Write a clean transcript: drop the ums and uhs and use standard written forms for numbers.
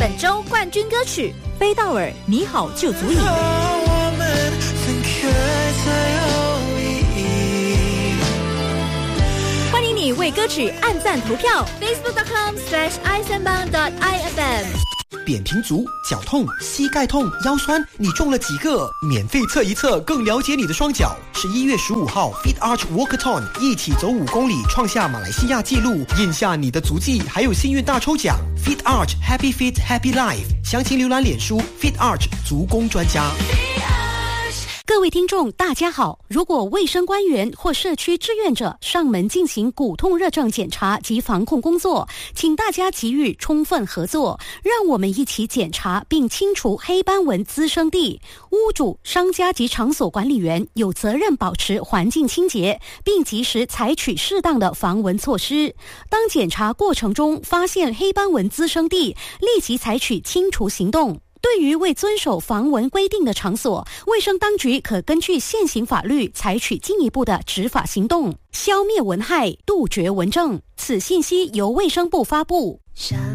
本周冠军歌曲飞道尔你好就足以。 我们分开才有意义。 欢迎你为歌曲按赞投票 facebook.com/isanbang.ifm。 扁平足、脚痛、膝盖痛、腰酸，你中了几个？免费测一测，更了解你的双脚。11月15号 Fit Arch Walkathon 一起走5公里，创下马来西亚纪录，印下你的足迹，还有幸运大抽奖。Fit Arch Happy Fit Happy Life， 详情浏览脸书 Fit Arch 足工专家。 各位听众大家好，如果卫生官员或社区志愿者上门进行骨痛热症检查及防控工作，请大家给予充分合作，让我们一起检查并清除黑斑纹滋生地。屋主、商家及场所管理员有责任保持环境清洁，并及时采取适当的防蚊措施。当检查过程中发现黑斑纹滋生地，立即采取清除行动。对于未遵守防蚊规定的场所，卫生当局可根据现行法律采取进一步的执法行动，消灭蚊害，杜绝蚊症。此信息由卫生部发布。